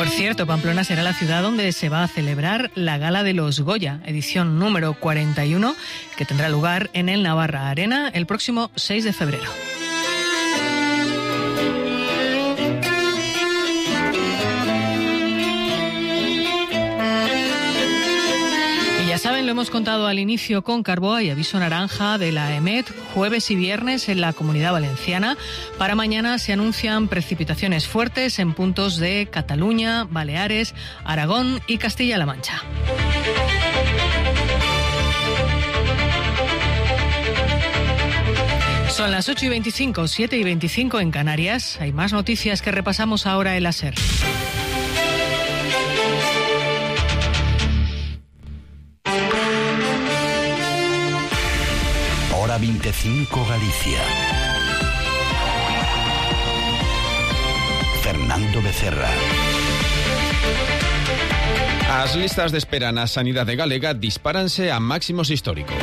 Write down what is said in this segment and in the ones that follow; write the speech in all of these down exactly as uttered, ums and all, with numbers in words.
Por cierto, Pamplona será la ciudad donde se va a celebrar la Gala de los Goya, edición número cuarenta y uno, que tendrá lugar en el Navarra Arena el próximo seis de febrero. Ya saben, lo hemos contado al inicio con Carboa y aviso naranja de la EMET, jueves y viernes en la Comunidad Valenciana. Para mañana se anuncian precipitaciones fuertes en puntos de Cataluña, Baleares, Aragón y Castilla-La Mancha. Son las ocho y veinticinco, siete y veinticinco en Canarias. Hay más noticias que repasamos ahora en la SER. Hora veinticinco Galicia. Fernando Becerra. As listas de espera na sanidade galega dispáranse a máximos históricos.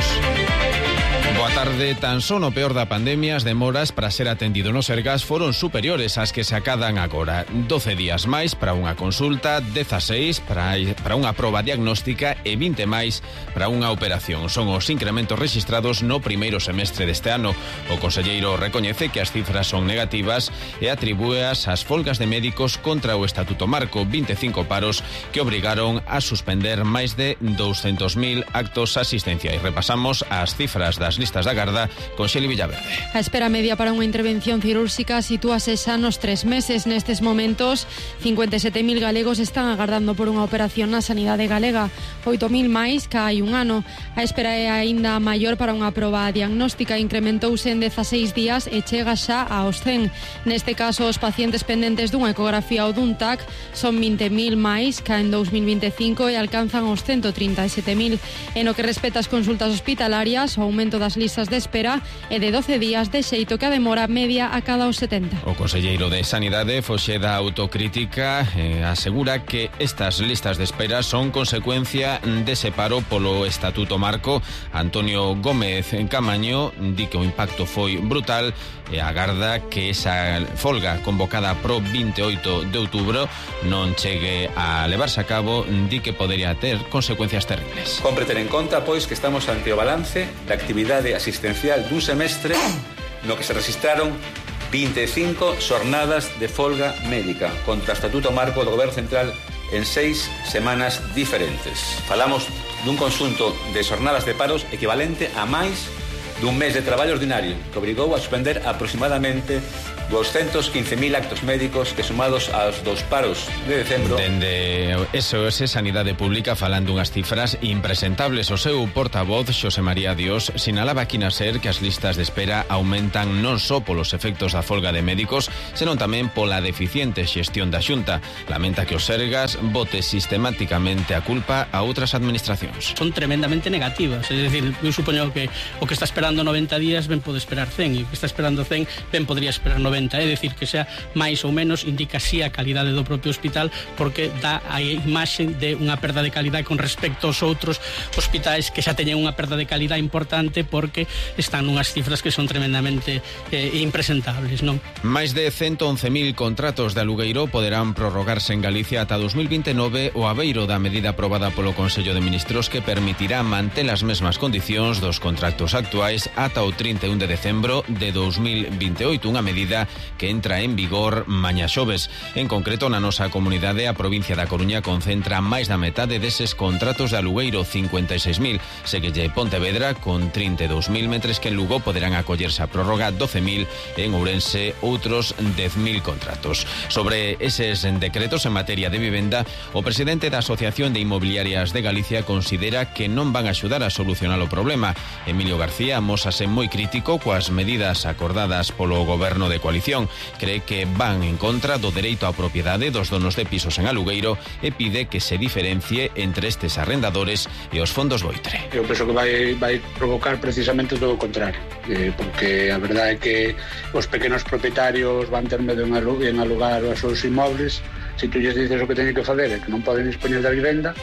Boa tarde. Tan só no peor da pandemia, as demoras para ser atendido no Sergas foron superiores ás que se acadan agora. doce días máis para unha consulta, dezaseis para, para unha proba diagnóstica e vinte máis para unha operación. Son os incrementos rexistrados no primeiro semestre deste ano. O conselleiro recoñece que as cifras son negativas e atribúeas ás folgas de médicos contra o Estatuto Marco, vinte e cinco paros que obrigaron a suspender máis de douscentos mil actos asistenciais. Repasamos as cifras das listas da Garda con Xeli Villaverde. A espera media para unha intervención cirúrxica sitúase xa nos tres meses. Nestes momentos, cincuenta e sete mil galegos están agardando por unha operación na sanidade galega, oito mil máis ca hai un ano. A espera é aínda maior para unha proba diagnóstica, incrementouse en dezaseis días e chega xa aos cen. Neste caso, os pacientes pendentes dunha ecografía ou dun T A C son vinte mil máis ca en dous mil vinte e cinco e alcanzan os ciento trinta e sete mil. En o que respecta ás consultas hospitalarias, o aumento das listas de espera é de doce días, de xeito que a demora media a cada os setenta. O conselleiro de Sanidade foxe da autocrítica e asegura que estas listas de espera son consecuencia dese paro polo Estatuto Marco. Antonio Gómez Camaño di que o impacto foi brutal e agarda que esa folga convocada pro vinte e oito de outubro non chegue a levarse a cabo, di que podería ter consecuencias terribles. Compre ter en conta, pois, que estamos ante o balance da actividade asistencial dun semestre no que se registraron vinte e cinco xornadas de folga médica contra o Estatuto Marco do Goberno Central en seis semanas diferentes. Falamos dun conxunto de xornadas de paros equivalente a máis dun mes de traballo ordinario que obrigou a suspender aproximadamente doscientos quince mil actos médicos que, sumados aos dos paros de decembro... Dende S O S Sanidade Pública falan dunhas cifras impresentables. O seu portavoz, Xosé María Dios, sinalaba aquí na SER que as listas de espera aumentan non só polos efectos da folga de médicos, senón tamén pola deficiente xestión da Xunta. Lamenta que o Sergas bote sistemáticamente a culpa a outras administracións. Son tremendamente negativas, é dicir, eu supoño que o que está esperando noventa días ben pode esperar cen, e o que está esperando cen ben podría esperar noventa. É dicir, que sea máis ou menos indica si a calidade do propio hospital, porque dá a imaxe de unha perda de calidade con respecto aos outros hospitais que xa teñen unha perda de calidade importante, porque están nunhas cifras que son tremendamente eh, impresentables, non? Máis de ciento once mil contratos de alugueiro poderán prorrogarse en Galicia ata dos mil vinte e nove o abeiro da medida aprobada polo Consello de Ministros que permitirá manter as mesmas condicións dos contratos actuais ata o trinta e un de decembro de dos mil vinte e oito, unha medida que entra en vigor mañá xoves. En concreto, na nosa comunidade, a provincia da Coruña concentra máis da metade deses contratos de alugueiro, cincuenta e seis mil. Seguelle Pontevedra con trinta e dous mil, mentres que en Lugo poderán acollerse a prórroga doce mil, en Ourense outros dez mil contratos. Sobre eses decretos en materia de vivenda, o presidente da Asociación de Inmobiliarias de Galicia considera que non van a axudar a solucionar o problema. Emilio García amósase moi crítico coas medidas acordadas polo goberno de coalición. Cree que van en contra do dereito á propiedade dos donos de pisos en alugueiro e pide que se diferencie entre estes arrendadores e os fondos Boitre. Eu penso que vai, vai provocar precisamente todo o contrario, eh, porque a verdade é que os pequenos propietarios van ter medo en alugar os seus inmobles. Se tú lles dices o que teñen que fazer e que non poden dispoñer da vivenda,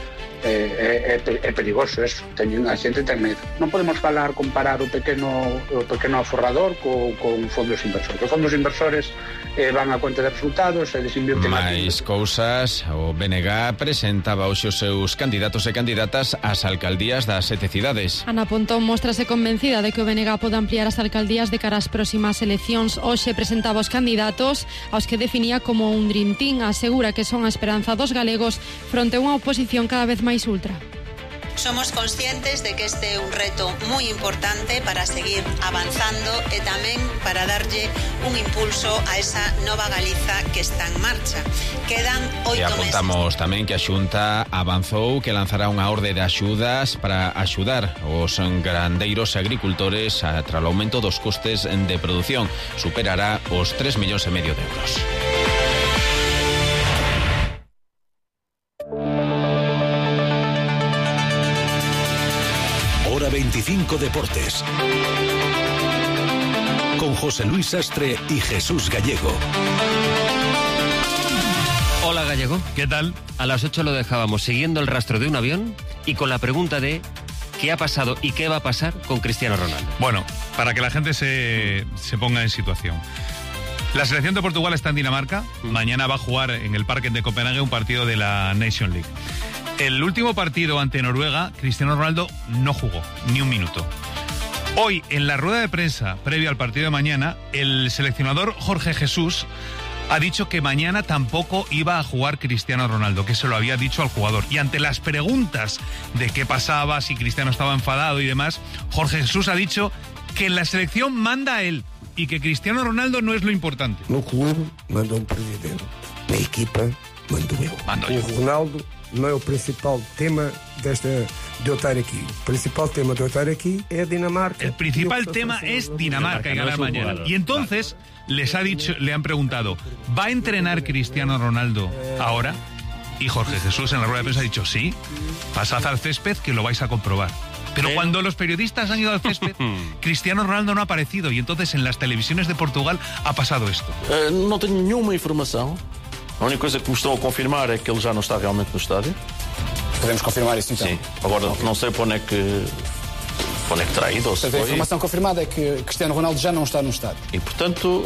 é, é, é perigoso eso, teñen, a xente ten medo. Non podemos falar, comparar o pequeno o pequeno aforrador co, con fondos inversores. Os fondos inversores eh, van a conta de resultados e desinvirten. Mais cousas, o B N G presentaba hoxe os seus candidatos e candidatas ás alcaldías das sete cidades. Ana Pontón mostrase convencida de que o B N G pode ampliar as alcaldías de cara ás próximas eleccións. Hoxe presentaba os candidatos aos que definía como un Dream Team. Asegura que son a esperanza dos galegos fronte a unha oposición cada vez máis ultra. Somos conscientes de que este é un reto moi importante para seguir avanzando e tamén para darlle un impulso a esa nova Galiza que está en marcha. Quedan oito meses. E apuntamos tamén que a Xunta avanzou que lanzará unha orde de axudas para axudar os grandeiros agricultores tras o aumento dos costes de produción. Superará os tres millóns e medio de euros. Hora veinticinco Deportes. Con José Luis Sastre y Jesús Gallego. Hola Gallego. ¿Qué tal? A las ocho lo dejábamos siguiendo el rastro de un avión y con la pregunta de ¿qué ha pasado y qué va a pasar con Cristiano Ronaldo? Bueno, para que la gente se, se ponga en situación. La selección de Portugal está en Dinamarca. Mm. Mañana va a jugar en el Parque de Copenhague un partido de la Nation League. El último partido ante Noruega, Cristiano Ronaldo no jugó ni un minuto. Hoy, en la rueda de prensa previa al partido de mañana, el seleccionador Jorge Jesús ha dicho que mañana tampoco iba a jugar Cristiano Ronaldo, que se lo había dicho al jugador. Y ante las preguntas de qué pasaba, si Cristiano estaba enfadado y demás, Jorge Jesús ha dicho que en la selección manda a él y que Cristiano Ronaldo no es lo importante. No clube manda un presidente, na equipa mando eu. Mando eu. O Ronaldo não é o principal tema desta, de eu estar aquí. O principal tema de eu estar aquí é Dinamarca. El principal tema es Dinamarca y ganar mañana. Y entonces les ha dicho, le han preguntado, ¿va a entrenar Cristiano Ronaldo ahora? Y Jorge Jesús en la rueda de prensa ha dicho, sí, pasad al césped que lo vais a comprobar. Pero ¿Eh? cuando los periodistas han ido al césped, Cristiano Ronaldo no ha aparecido y entonces en las televisiones de Portugal ha pasado esto. Uh, não tenho nenhuma informação. A única coisa que me estão a confirmar é que ele já não está realmente no estádio. Podemos confirmar isso então? Sim. Agora okay. não sei para onde é que, para onde é que terá ido. Ou se a informação confirmada é que Cristiano Ronaldo já não está no estádio. E portanto,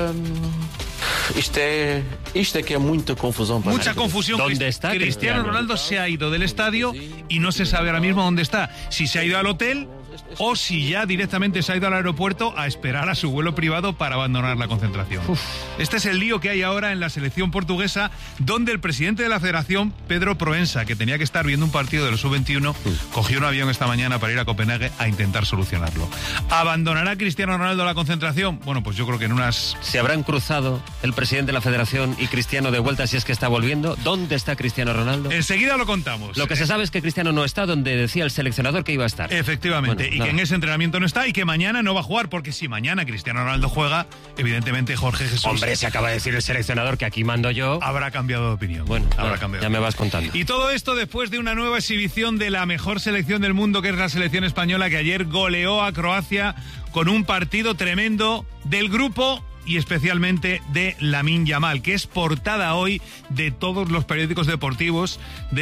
uh, isto, é, isto é que é muita confusão. Para Mucha confusión. ¿Dónde está Cristiano, Cristiano Ronaldo se ha ido del estadio y no se sabe ahora mismo dónde está. Si se ha ido al hotel o si ya directamente se ha ido al aeropuerto a esperar a su vuelo privado para abandonar la concentración. Uf. Este es el lío que hay ahora en la selección portuguesa, donde el presidente de la federación, Pedro Proensa, que tenía que estar viendo un partido de los sub veintiuno, uh. cogió un avión esta mañana para ir a Copenhague a intentar solucionarlo. ¿Abandonará Cristiano Ronaldo la concentración? Bueno, pues yo creo que en unas... ¿Se habrán cruzado el presidente de la federación y Cristiano de vuelta si es que está volviendo? ¿Dónde está Cristiano Ronaldo? Enseguida lo contamos. Lo que se sabe es que Cristiano no está donde decía el seleccionador que iba a estar. Efectivamente. Bueno, y que en ese entrenamiento no está y que mañana no va a jugar, porque si mañana Cristiano Ronaldo juega, evidentemente Jorge Jesús... Hombre, se acaba de decir el seleccionador que aquí mando yo... Habrá cambiado de opinión. Bueno, habrá bueno, cambiado. Ya me vas contando. Y todo esto después de una nueva exhibición de la mejor selección del mundo, que es la selección española, que ayer goleó a Croacia con un partido tremendo del grupo y especialmente de Lamine Yamal, que es portada hoy de todos los periódicos deportivos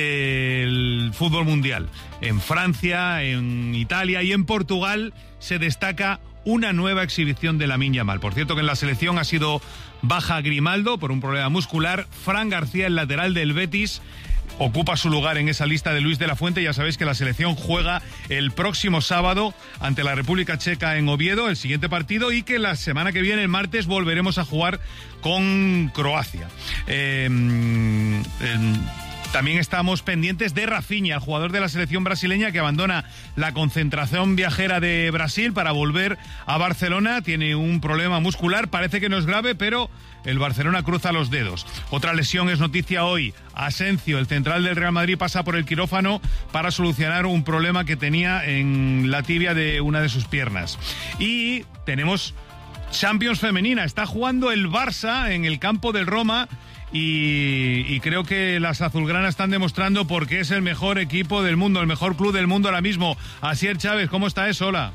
del fútbol mundial. En Francia, en Italia y en Portugal se destaca una nueva exhibición de Lamine Yamal. Por cierto, que en la selección ha sido baja Grimaldo por un problema muscular. Fran García, el lateral del Betis, ocupa su lugar en esa lista de Luis de la Fuente. Ya sabéis que la selección juega el próximo sábado ante la República Checa en Oviedo, el siguiente partido, y que la semana que viene, el martes, volveremos a jugar con Croacia. Eh, eh, También estamos pendientes de Rafinha, el jugador de la selección brasileña que abandona la concentración viajera de Brasil para volver a Barcelona. Tiene un problema muscular, parece que no es grave, pero el Barcelona cruza los dedos. Otra lesión es noticia hoy. Asensio, el central del Real Madrid, pasa por el quirófano para solucionar un problema que tenía en la tibia de una de sus piernas. Y tenemos Champions femenina. Está jugando el Barça en el campo del Roma. Y, y creo que las azulgranas están demostrando por qué es el mejor equipo del mundo, el mejor club del mundo ahora mismo. Asier Chávez, ¿cómo está eso? Hola.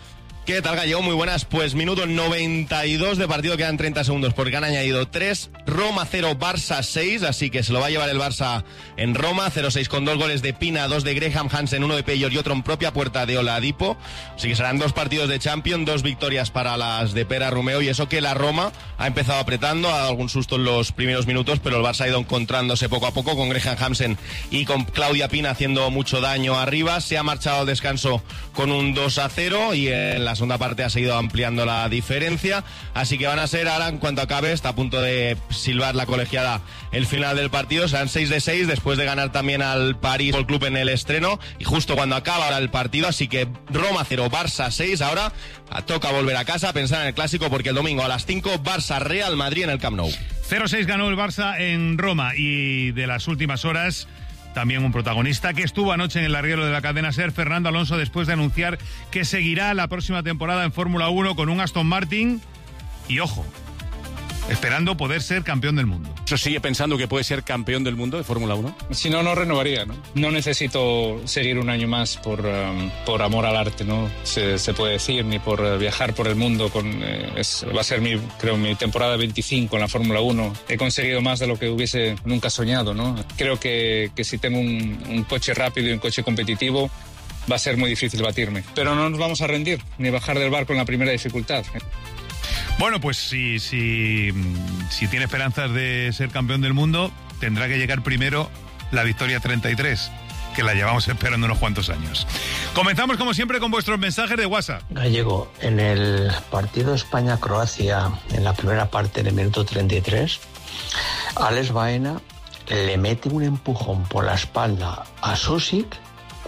¿Qué tal, Gallego? Muy buenas. Pues minuto noventa y dos de partido, quedan treinta segundos porque han añadido tres. Roma cero, Barça seis, así que se lo va a llevar el Barça en Roma. cero seis con dos goles de Pina, dos de Graham Hansen, uno de Peyor y otro en propia puerta de Oladipo. Así que serán dos partidos de Champions, dos victorias para las de Pera Romeo, y eso que la Roma ha empezado apretando, ha dado algún susto en los primeros minutos, pero el Barça ha ido encontrándose poco a poco con Graham Hansen y con Claudia Pina haciendo mucho daño arriba. Se ha marchado al descanso con un dos a cero y en la segunda parte ha seguido ampliando la diferencia, así que van a ser ahora, en cuanto acabe, está a punto de silbar la colegiada el final del partido, serán seis de seis después de ganar también al París Football Club en el estreno, y justo cuando acaba ahora el partido, así que Roma cero, Barça seis. Ahora toca volver a casa, pensar en el clásico, porque el domingo a las cinco Barça Real Madrid en el Camp Nou. cero seis ganó el Barça en Roma, y de las últimas horas también un protagonista que estuvo anoche en el larguero de la cadena SER, Fernando Alonso, después de anunciar que seguirá la próxima temporada en Fórmula uno con un Aston Martin y, ojo, esperando poder ser campeón del mundo. ¿Eso sigue pensando que puede ser campeón del mundo de Fórmula uno? Si no, no renovaría, ¿no? No necesito seguir un año más por, um, por amor al arte, ¿no? Se, se puede decir, ni por uh, viajar por el mundo. Con, eh, es, va a ser, mi, creo, mi temporada veinticinco en la Fórmula uno. He conseguido más de lo que hubiese nunca soñado, ¿no? Creo que, que si tengo un, un coche rápido y un coche competitivo, va a ser muy difícil batirme. Pero no nos vamos a rendir, ni bajar del barco en la primera dificultad. Bueno, pues si, si, si tiene esperanzas de ser campeón del mundo, tendrá que llegar primero la victoria treinta y tres, que la llevamos esperando unos cuantos años. Comenzamos, como siempre, con vuestros mensajes de WhatsApp. Gallego, en el partido España-Croacia, en la primera parte del minuto treinta y tres, Alex Baena le mete un empujón por la espalda a Susic,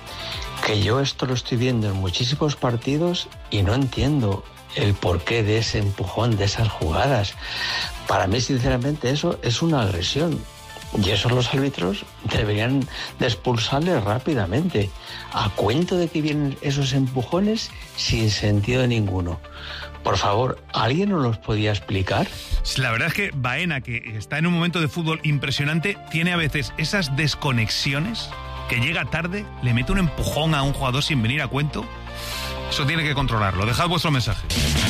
que yo esto lo estoy viendo en muchísimos partidos y no entiendo el porqué de ese empujón, de esas jugadas. Para mí, sinceramente, eso es una agresión. Y eso los árbitros deberían de expulsarle rápidamente. A cuento de que vienen esos empujones sin sentido ninguno. Por favor, ¿alguien nos los podía explicar? La verdad es que Baena, que está en un momento de fútbol impresionante, tiene a veces esas desconexiones, que llega tarde, le mete un empujón a un jugador sin venir a cuento. Eso tiene que controlarlo. Dejad vuestro mensaje.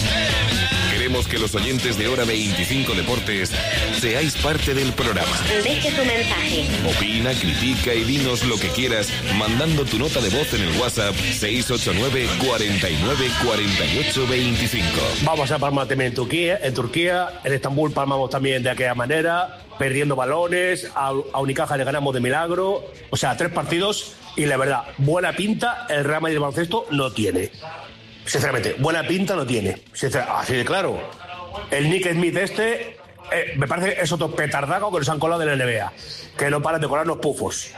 Queremos que los oyentes de Hora veinticinco Deportes seáis parte del programa. Deje tu mensaje. Opina, critica y dinos lo que quieras mandando tu nota de voz en el WhatsApp seis ocho nueve, cuarenta y nueve, cuarenta y ocho, veinticinco. Vamos a palmar también en Turquía, en Turquía, en Estambul palmamos también de aquella manera, perdiendo balones, a, a Unicaja le ganamos de milagro, o sea, tres partidos y la verdad, buena pinta el Real Madrid de baloncesto no tiene. Sinceramente, buena pinta no tiene. Así de claro. El Nick Smith este, eh, me parece que es otro petardaco que nos han colado en la N B A. Que no paran de colarnos pufos.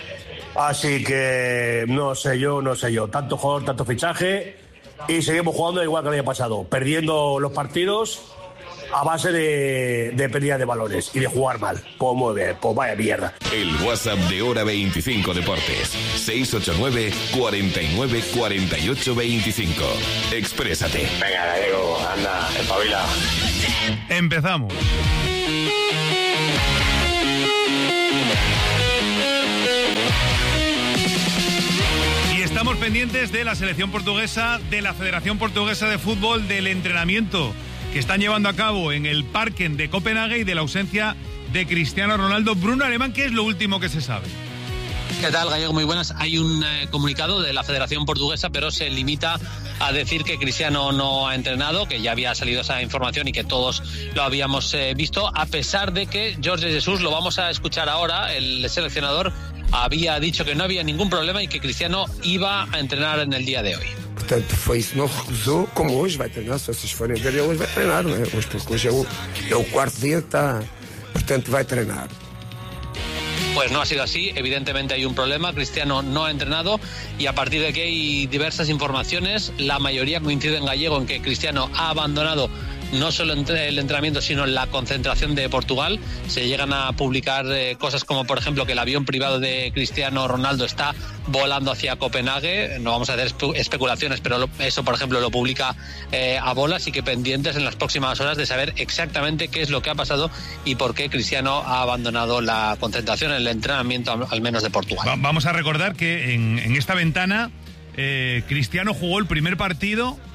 Así que no sé yo, no sé yo. Tanto jugador, tanto fichaje. Y seguimos jugando igual que el año pasado. Perdiendo los partidos a base de, de pérdida de balones y de jugar mal. Pues muy bien, pues vaya mierda. El WhatsApp de Hora veinticinco Deportes. seis ocho nueve, cuarenta y nueve, cuarenta y ocho, veinticinco. Exprésate. Venga, Gallego, anda, espabila. Empezamos. Y estamos pendientes de la selección portuguesa, de la Federación Portuguesa de Fútbol, del entrenamiento que están llevando a cabo en el Parken de Copenhague y de la ausencia de Cristiano Ronaldo. Bruno Alemán, ¿qué es lo último que se sabe? ¿Qué tal, Gallego? Muy buenas. Hay un eh, comunicado de la Federación Portuguesa, pero se limita a decir que Cristiano no ha entrenado, que ya había salido esa información y que todos lo habíamos eh, visto, a pesar de que Jorge Jesus, lo vamos a escuchar ahora, el seleccionador había dicho que no había ningún problema y que Cristiano iba a entrenar en el día de hoy. Portanto, foi isso, não recusou, como hoje vai treinar, se vocês forem ver, ele hoje vai treinar, não é? Hoje, porque hoje é o, é o quarto dia que está, portanto vai treinar. Pues no ha sido así, evidentemente hay un problema, Cristiano no ha entrenado y a partir de aquí hay diversas informaciones, la mayoría coincide en Gallego en que Cristiano ha abandonado no solo el entrenamiento sino la concentración de Portugal. Se llegan a publicar eh, cosas como por ejemplo que el avión privado de Cristiano Ronaldo está volando hacia Copenhague. No vamos a hacer espe- especulaciones, pero lo, eso por ejemplo lo publica eh, a bola, así que pendientes en las próximas horas de saber exactamente qué es lo que ha pasado y por qué Cristiano ha abandonado la concentración, el entrenamiento al menos de Portugal. Va- vamos a recordar que en, en esta ventana eh, Cristiano jugó el primer partido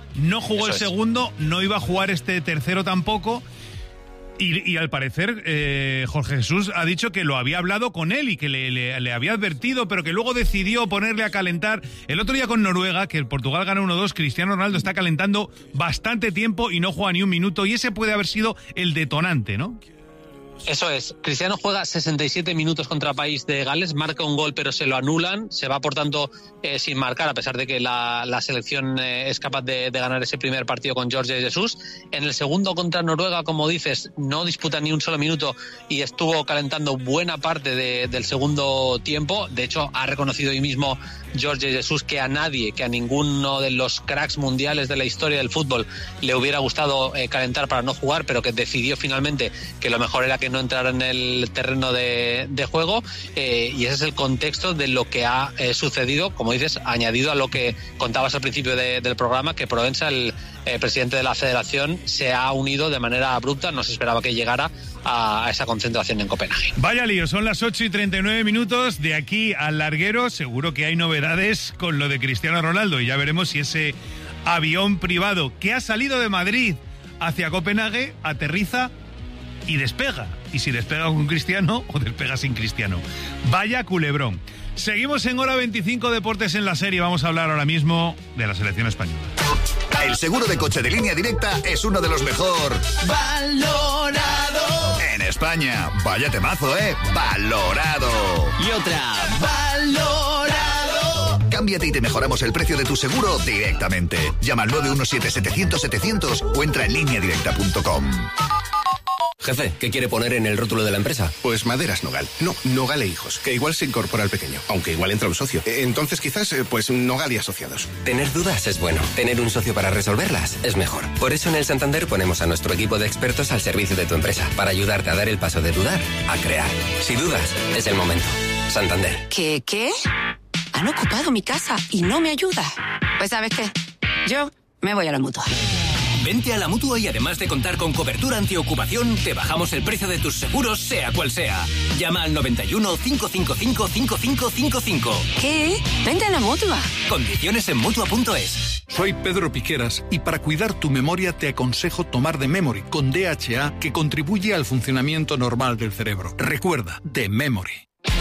no jugó Eso el es. segundo, no iba a jugar este tercero tampoco. Y, y al parecer eh, Jorge Jesús ha dicho que lo había hablado con él y que le, le, le había advertido, pero que luego decidió ponerle a calentar. El otro día con Noruega, que el Portugal gana uno dos, Cristiano Ronaldo está calentando bastante tiempo y no juega ni un minuto, y ese puede haber sido el detonante, ¿no? Eso es. Cristiano juega sesenta y siete minutos contra País de Gales, marca un gol pero se lo anulan, se va por tanto eh, sin marcar, a pesar de que la, la selección eh, es capaz de, de ganar ese primer partido con Jorge Jesús. En el segundo contra Noruega, como dices, no disputa ni un solo minuto y estuvo calentando buena parte de, del segundo tiempo. De hecho, ha reconocido hoy mismo Jorge Jesús que a nadie, que a ninguno de los cracks mundiales de la historia del fútbol le hubiera gustado eh, calentar para no jugar, pero que decidió finalmente que lo mejor era que no entrara en el terreno de, de juego, eh, y ese es el contexto de lo que ha eh, sucedido, como dices, añadido a lo que contabas al principio de, del programa, que Provenza, el eh, presidente de la federación, se ha unido de manera abrupta, no se esperaba que llegara a, a esa concentración en Copenhague. Vaya lío, son las ocho y treinta y nueve minutos, de aquí al larguero seguro que hay novedades con lo de Cristiano Ronaldo, y ya veremos si ese avión privado que ha salido de Madrid hacia Copenhague aterriza y despega. Y si despega con Cristiano o despega sin Cristiano. Vaya culebrón. Seguimos en Hora veinticinco Deportes en la Serie. Vamos a hablar ahora mismo de la selección española. El seguro de coche de Línea Directa es uno de los mejor valorado en España. Vaya temazo, ¿eh? Valorado. Y otra, valorado. Cámbiate y te mejoramos el precio de tu seguro directamente. Llama al nueve uno siete, setecientos, setecientos o entra en línea directa punto com. Jefe, ¿qué quiere poner en el rótulo de la empresa? Pues Maderas Nogal. No, Nogal e Hijos, que igual se incorpora al pequeño, aunque igual entra un socio. Entonces quizás, pues Nogal y Asociados. Tener dudas es bueno. Tener un socio para resolverlas es mejor. Por eso en el Santander ponemos a nuestro equipo de expertos al servicio de tu empresa, para ayudarte a dar el paso de dudar a crear. Si dudas, es el momento. Santander. ¿Qué, qué? Han ocupado mi casa y no me ayuda. Pues ¿sabes qué? Yo me voy a la Mutua. Vente a la Mutua y además de contar con cobertura antiocupación, te bajamos el precio de tus seguros, sea cual sea. Llama al noventa y uno, cinco cinco cinco, cinco cinco cinco cinco. ¿Qué? Vente a la Mutua. Condiciones en Mutua punto es. Soy Pedro Piqueras y para cuidar tu memoria te aconsejo tomar The Memory con D H A, que contribuye al funcionamiento normal del cerebro. Recuerda, The Memory.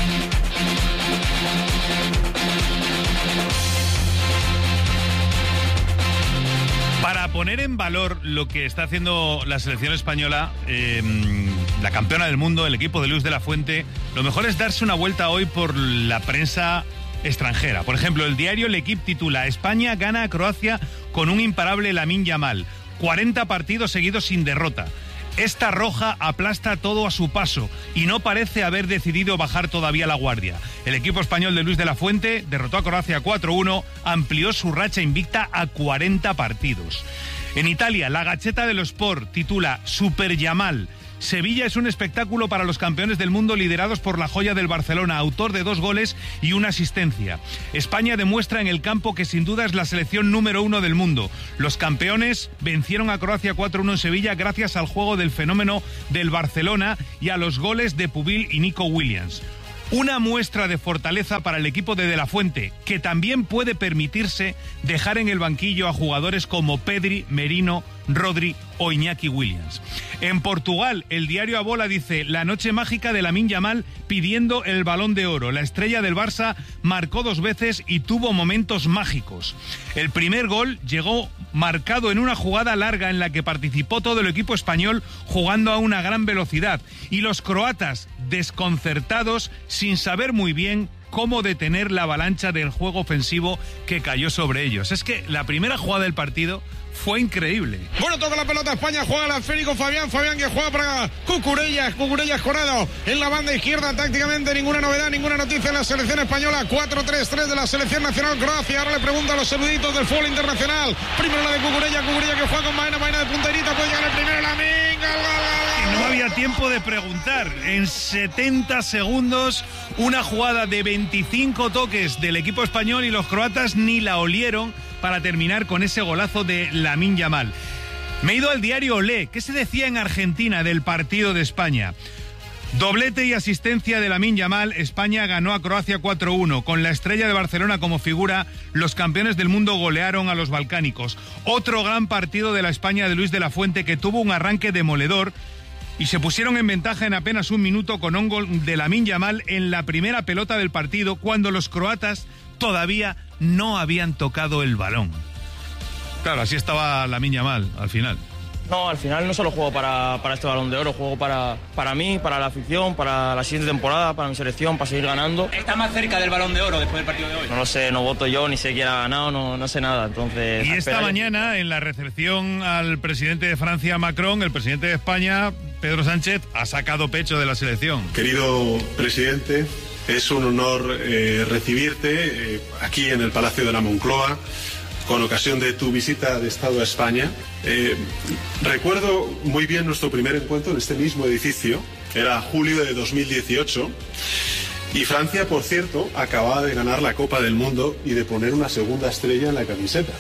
Para poner en valor lo que está haciendo la selección española, eh, la campeona del mundo, el equipo de Luis de la Fuente, lo mejor es darse una vuelta hoy por la prensa extranjera. Por ejemplo, el diario L'Equipe titula: España gana a Croacia con un imparable Lamine Yamal. cuarenta partidos seguidos sin derrota. Esta roja aplasta todo a su paso y no parece haber decidido bajar todavía la guardia. El equipo español de Luis de la Fuente derrotó a Croacia cuatro uno, amplió su racha invicta a cuarenta partidos. En Italia, la Gazzetta dello Sport titula Super Yamal. Sevilla es un espectáculo para los campeones del mundo liderados por la joya del Barcelona, autor de dos goles y una asistencia. España demuestra en el campo que sin duda es la selección número uno del mundo. Los campeones vencieron a Croacia cuatro uno en Sevilla gracias al juego del fenómeno del Barcelona y a los goles de Pubil y Nico Williams. Una muestra de fortaleza para el equipo de De la Fuente, que también puede permitirse dejar en el banquillo a jugadores como Pedri, Merino, Rodri o Iñaki Williams. En Portugal, el diario A Bola dice: la noche mágica de Lamine Yamal pidiendo el Balón de Oro. La estrella del Barça marcó dos veces y tuvo momentos mágicos. El primer gol llegó marcado en una jugada larga en la que participó todo el equipo español jugando a una gran velocidad, y los croatas desconcertados sin saber muy bien cómo detener la avalancha del juego ofensivo que cayó sobre ellos. Es que la primera jugada del partido fue increíble. Bueno, toca la pelota España, juega el esférico Fabián, Fabián que juega para Cucurella, Cucurella escorado en la banda izquierda, tácticamente ninguna novedad, ninguna noticia en la selección española. Cuatro tres tres de la selección nacional Croacia. Ahora le pregunto a los eruditos del fútbol internacional. Primero la de Cucurella, Cucurella que juega con Baena, Baena de punterita, puede llegar el primero, la minga, y no había tiempo de preguntar. En setenta segundos, una jugada de veinticinco toques del equipo español y los croatas ni la olieron para terminar con ese golazo de Lamine Yamal. Me he ido al diario Olé. ¿Qué se decía en Argentina del partido de España? Doblete y asistencia de Lamine Yamal, España ganó a Croacia cuatro uno. Con la estrella de Barcelona como figura, los campeones del mundo golearon a los balcánicos. Otro gran partido de la España de Luis de la Fuente, que tuvo un arranque demoledor y se pusieron en ventaja en apenas un minuto con un gol de Lamine Yamal en la primera pelota del partido, cuando los croatas todavía no habían tocado el balón. Claro, así estaba Lamine Yamal al final. No, al final no solo juego para, para este Balón de Oro, juego para, para mí, para la afición, para la siguiente temporada, para mi selección, para seguir ganando. ¿Está más cerca del Balón de Oro después del partido de hoy? No lo sé, no voto yo, ni sé quién ha ganado, no, no sé nada, entonces... Y esta mañana, en la recepción al presidente de Francia, Macron, el presidente de España, Pedro Sánchez, ha sacado pecho de la selección. Querido presidente, es un honor eh, recibirte eh, aquí en el Palacio de la Moncloa, con ocasión de tu visita de Estado a España. Eh, recuerdo muy bien nuestro primer encuentro en este mismo edificio, era julio de dos mil dieciocho, y Francia, por cierto, acababa de ganar la Copa del Mundo y de poner una segunda estrella en la camiseta.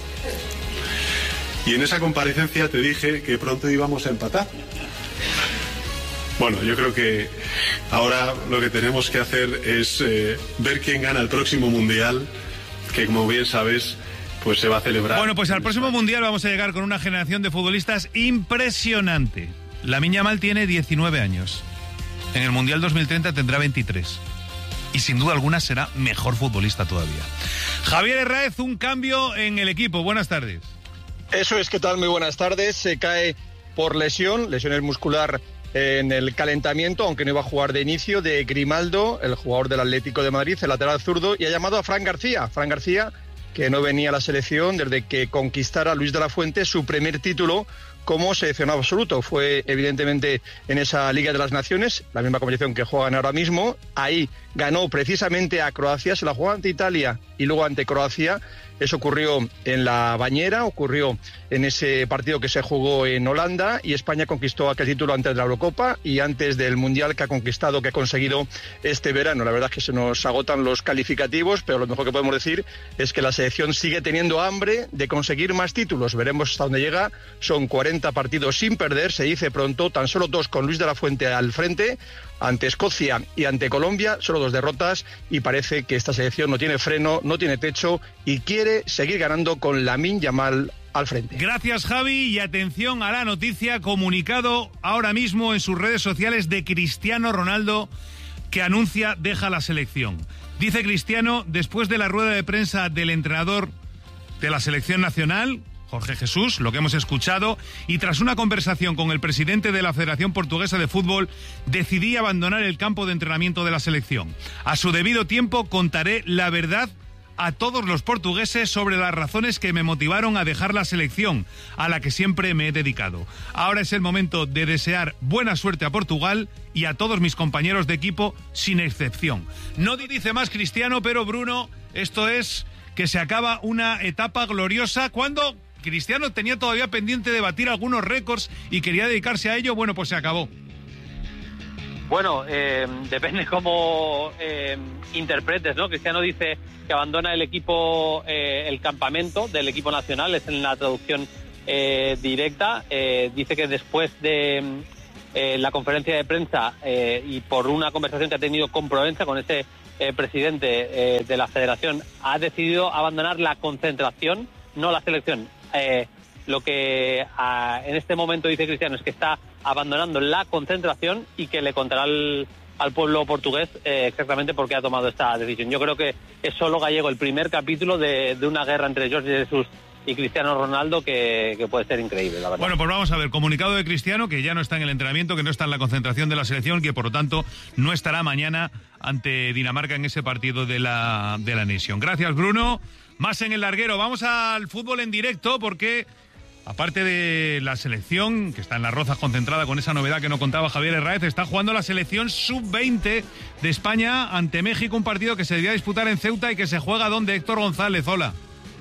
Y en esa comparecencia te dije que pronto íbamos a empatar. Bueno, yo creo que ahora lo que tenemos que hacer es eh, ver quién gana el próximo Mundial, que como bien sabes, pues se va a celebrar. Bueno, pues al próximo Mundial vamos a llegar con una generación de futbolistas impresionante. Lamine Yamal tiene diecinueve años. En el Mundial dos mil treinta tendrá veintitrés. Y sin duda alguna será mejor futbolista todavía. Javier Herráez, un cambio en el equipo. Buenas tardes. Eso es, ¿qué tal? Muy buenas tardes. Se cae por lesión, lesiones muscular en el calentamiento, aunque no iba a jugar de inicio, de Grimaldo, el jugador del Atlético de Madrid, el lateral zurdo, y ha llamado a Fran García. Fran García, que no venía a la selección desde que conquistara Luis de la Fuente su primer título como seleccionado absoluto. Fue evidentemente en esa Liga de las Naciones, la misma competición que juegan ahora mismo. Ahí ganó precisamente a Croacia, se la jugó ante Italia y luego ante Croacia. Eso ocurrió en la Bañera, ocurrió en ese partido que se jugó en Holanda, y España conquistó aquel título antes de la Eurocopa y antes del Mundial que ha conquistado, que ha conseguido este verano. La verdad es que se nos agotan los calificativos, pero lo mejor que podemos decir es que la selección sigue teniendo hambre de conseguir más títulos. Veremos hasta dónde llega. Son cuarenta partidos sin perder, se dice pronto, tan solo dos con Luis de la Fuente al frente. Ante Escocia y ante Colombia, solo dos derrotas, y parece que esta selección no tiene freno, no tiene techo y quiere seguir ganando con Lamine Yamal al frente. Gracias, Javi, y atención a la noticia, comunicado ahora mismo en sus redes sociales de Cristiano Ronaldo, que anuncia deja la selección. Dice Cristiano, después de la rueda de prensa del entrenador de la selección nacional, Jorge Jesús, lo que hemos escuchado, y tras una conversación con el presidente de la Federación Portuguesa de Fútbol, decidí abandonar el campo de entrenamiento de la selección. A su debido tiempo contaré la verdad a todos los portugueses sobre las razones que me motivaron a dejar la selección, a la que siempre me he dedicado. Ahora es el momento de desear buena suerte a Portugal y a todos mis compañeros de equipo, sin excepción. No dice más Cristiano, pero Bruno, esto es que se acaba una etapa gloriosa cuando Cristiano tenía todavía pendiente de batir algunos récords y quería dedicarse a ello. Bueno, pues se acabó. Bueno, eh, depende cómo eh, interpretes, ¿no? Cristiano dice que abandona el equipo, eh, el campamento del equipo nacional, es en la traducción eh, directa. Eh, dice que después de eh, la conferencia de prensa eh, y por una conversación que ha tenido con Provenza, con ese eh, presidente eh, de la federación, ha decidido abandonar la concentración, no la selección. Eh, lo que a, en este momento dice Cristiano es que está abandonando la concentración y que le contará al, al pueblo portugués eh, exactamente por qué ha tomado esta decisión. Yo creo que es solo gallego el primer capítulo de, de una guerra entre Jorge Jesús y Cristiano Ronaldo que, que puede ser increíble, la verdad. Bueno, pues vamos a ver, comunicado de Cristiano, que ya no está en el entrenamiento, que no está en la concentración de la selección, que por lo tanto no estará mañana ante Dinamarca en ese partido de la, de la Nation. Gracias, Bruno. Más en el larguero. Vamos al fútbol en directo porque, aparte de la selección, que está en las Rozas concentrada con esa novedad que no contaba Javier Herráez, está jugando la selección sub veinte de España ante México, un partido que se debía disputar en Ceuta y que se juega donde Héctor González. Hola.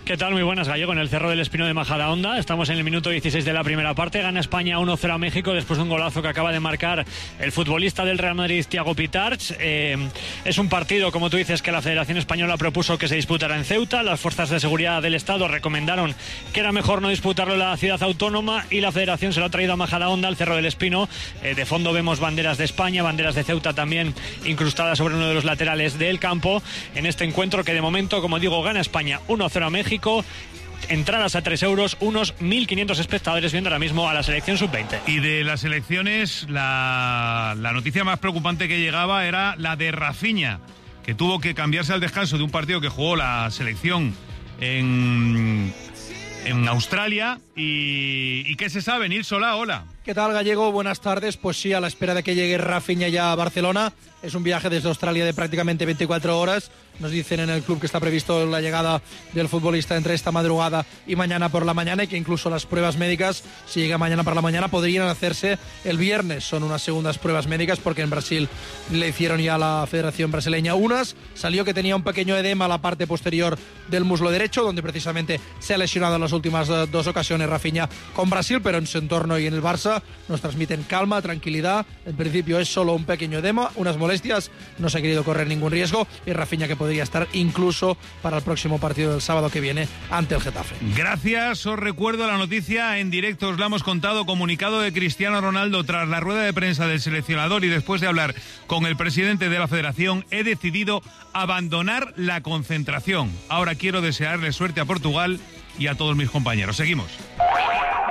¿Qué tal? Muy buenas, Gallego, en el Cerro del Espino de Majadahonda. Estamos en el minuto dieciséis de la primera parte. Gana España uno cero a México después de un golazo que acaba de marcar el futbolista del Real Madrid, Thiago Pitarch. Eh, es un partido, como tú dices, que la Federación Española propuso que se disputara en Ceuta. Las fuerzas de seguridad del Estado recomendaron que era mejor no disputarlo en la ciudad autónoma y la Federación se lo ha traído a Majadahonda, al Cerro del Espino. Eh, de fondo vemos banderas de España, banderas de Ceuta también incrustadas sobre uno de los laterales del campo. En este encuentro que de momento, como digo, gana España uno cero a México. Entradas a tres euros, unos mil quinientos espectadores viendo ahora mismo a la selección sub veinte. Y de las elecciones, la, la noticia más preocupante que llegaba era la de Rafinha, que tuvo que cambiarse al descanso de un partido que jugó la selección en, en Australia. ¿Y, y qué se sabe? Nil Solá, hola. ¿Qué tal, Gallego? Buenas tardes. Pues sí, a la espera de que llegue Rafinha ya a Barcelona. Es un viaje desde Australia de prácticamente veinticuatro horas. Nos dicen en el club que está previsto la llegada del futbolista entre esta madrugada y mañana por la mañana, y que incluso las pruebas médicas, si llega mañana por la mañana, podrían hacerse el viernes. Son unas segundas pruebas médicas porque en Brasil le hicieron ya a la Federación Brasileña unas. Salió que tenía un pequeño edema a la parte posterior del muslo derecho, donde precisamente se ha lesionado en las últimas dos ocasiones Rafinha con Brasil, pero en su entorno y en el Barça nos transmiten calma, tranquilidad. En principio es solo un pequeño edema, unas molestias, no se ha querido correr ningún riesgo, y Rafinha que podría estar incluso para el próximo partido del sábado que viene ante el Getafe. Gracias, os recuerdo la noticia en directo, os la hemos contado. Comunicado de Cristiano Ronaldo tras la rueda de prensa del seleccionador y después de hablar con el presidente de la federación: he decidido abandonar la concentración. Ahora quiero desearle suerte a Portugal y a todos mis compañeros. Seguimos.